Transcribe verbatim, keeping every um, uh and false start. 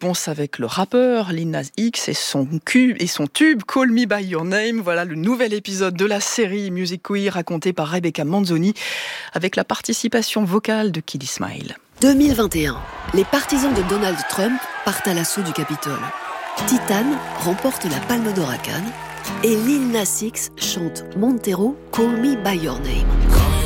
réponse avec le rappeur Lil Nas X et son, cube, et son tube Call Me By Your Name. Voilà le nouvel épisode de la série Music Queer raconté par Rebecca Manzoni avec la participation vocale de Kid Ismail. deux mille vingt et un, les partisans de Donald Trump partent à l'assaut du Capitole. Titane remporte la Palme d'Or à Cannes et Lil Nas X chante Montero Call Me By Your Name.